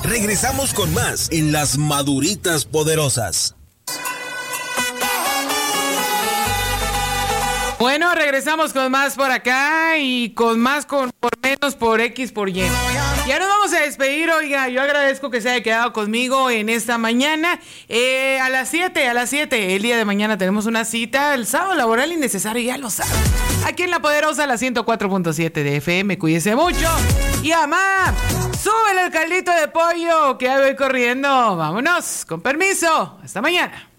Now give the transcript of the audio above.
Regresamos con más en Las Maduritas Poderosas. Bueno, regresamos con más por acá y con más por menos por X por Y. Ya nos vamos a despedir, oiga, yo agradezco que se haya quedado conmigo en esta mañana. A las 7, el día de mañana tenemos una cita, el sábado laboral innecesario, ya lo saben. Aquí en La Poderosa, la 104.7 de FM, cuídese mucho. Y amá, súbele el caldito de pollo, que ya voy corriendo. Vámonos, con permiso, hasta mañana.